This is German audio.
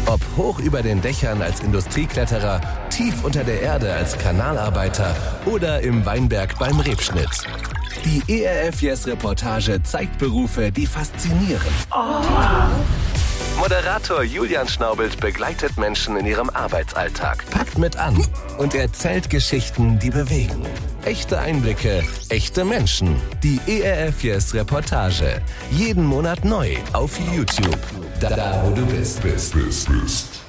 Ob hoch über den Dächern als Industriekletterer, tief unter der Erde als Kanalarbeiter oder im Weinberg beim Rebschnitt. Die ERF Yes Reportage zeigt Berufe, die faszinieren. Moderator Julian Schnaubelt begleitet Menschen in ihrem Arbeitsalltag, packt mit an und erzählt Geschichten, die bewegen. Echte Einblicke, echte Menschen. Die ERF Yes Reportage. Jeden Monat neu auf YouTube. Da wo du bist.